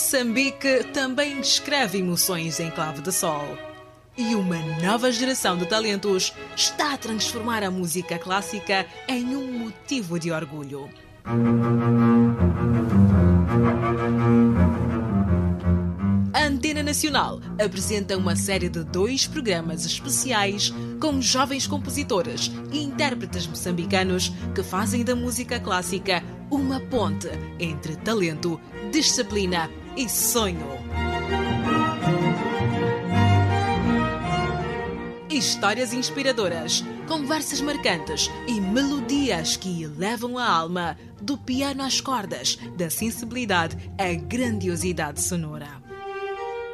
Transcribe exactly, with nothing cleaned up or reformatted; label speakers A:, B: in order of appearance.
A: Moçambique também descreve emoções em clave de sol. E uma nova geração de talentos está a transformar a música clássica em um motivo de orgulho. A Antena Nacional apresenta uma série de dois programas especiais com jovens compositores e intérpretes moçambicanos que fazem da música clássica uma ponte entre talento, disciplina e sonho. Histórias inspiradoras, conversas marcantes e melodias que elevam a alma, do piano às cordas, da sensibilidade à grandiosidade sonora.